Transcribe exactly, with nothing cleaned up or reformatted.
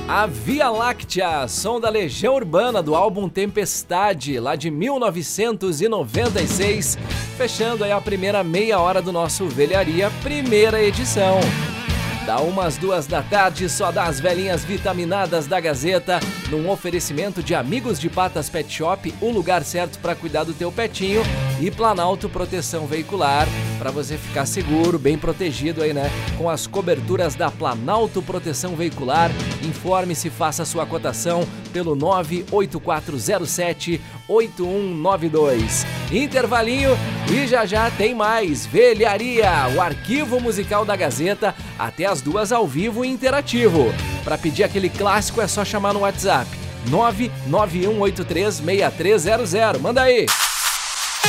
A Via Láctea, som da Legião Urbana do álbum Tempestade, lá de mil novecentos e noventa e seis, fechando aí a primeira meia hora do nosso Velharia, primeira edição. Da umas duas da tarde, só das velhinhas vitaminadas da Gazeta, num oferecimento de Amigos de Patas Pet Shop, o lugar certo para cuidar do teu petinho, e Planalto Proteção Veicular, para você ficar seguro, bem protegido aí, né? Com as coberturas da Planalto Proteção Veicular. Informe-se, faça sua cotação pelo nove oito quatro zero sete oito um nove dois. Intervalinho e já já tem mais Velharia, o arquivo musical da Gazeta, até as duas ao vivo e interativo. Para pedir aquele clássico é só chamar no WhatsApp nove nove um oito três seis três zero zero. Manda aí!